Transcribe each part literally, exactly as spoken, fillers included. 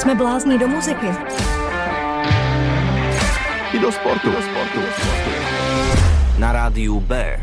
Jsme blázni do muziky. I do sportu. Do sportu. Na rádiu B.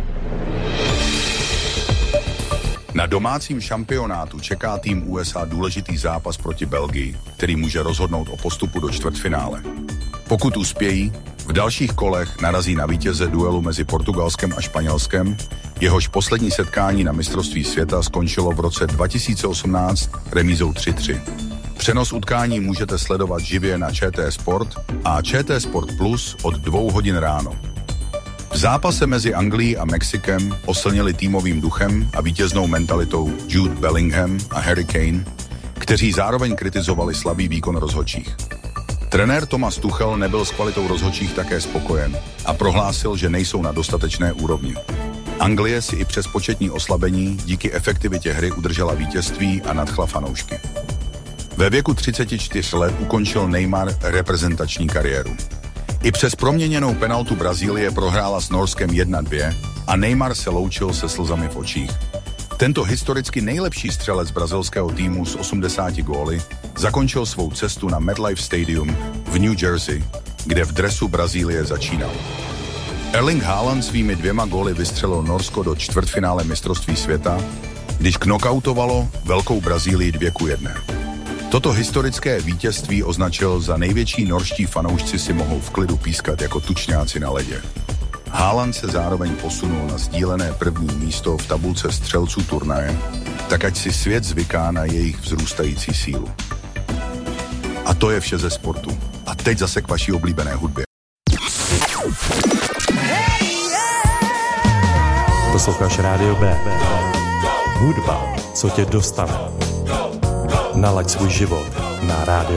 Na domácím šampionátu čeká tým U S A důležitý zápas proti Belgii, který může rozhodnout o postupu do čtvrtfinále. Pokud uspějí, v dalších kolech narazí na vítěze duelu mezi Portugalskem a Španělskem, jehož poslední setkání na mistrovství světa skončilo v roce dva tisíce osmnáct remízou tři tři. Přenos utkání můžete sledovat živě na Č T Sport a Č T Sport Plus od dvou hodin ráno. V zápase mezi Anglií a Mexikem oslnili týmovým duchem a vítěznou mentalitou Jude Bellingham a Harry Kane, kteří zároveň kritizovali slabý výkon rozhodčích. Trenér Thomas Tuchel nebyl s kvalitou rozhodčích také spokojen a prohlásil, že nejsou na dostatečné úrovni. Anglie si i přes početní oslabení díky efektivitě hry udržela vítězství a nadchla fanoušky. Ve věku třiceti čtyř let ukončil Neymar reprezentační kariéru. I přes proměněnou penaltu Brazílie prohrála s Norskem jedna dvě a Neymar se loučil se slzami v očích. Tento historicky nejlepší střelec brazilského týmu s osmdesáti góly zakončil svou cestu na MetLife Stadium v New Jersey, kde v dresu Brazílie začínal. Erling Haaland svými dvěma góly vystřelil Norsko do čtvrtfinále mistrovství světa, když knockoutovalo Velkou Brazílii dvě ku jedné. Toto historické vítězství označil za největší norští fanoušci si mohou v klidu pískat jako tučňáci na ledě. Haaland se zároveň posunul na sdílené první místo v tabulce střelců turnaje, tak ať si svět zvyká na jejich vzrůstající sílu. A to je vše ze sportu. A teď zase k vaší oblíbené hudbě. Posloucháš Rádio B. Hudba, co tě dostane. Nalaď svůj život na Rádio